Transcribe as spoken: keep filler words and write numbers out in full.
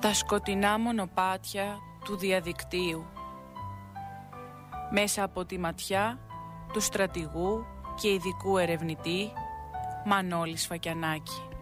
τα σκοτεινά μονοπάτια του διαδικτύου, μέσα από τη ματιά του στρατηγού και ειδικού ερευνητή Μανώλη Σφακιανάκη.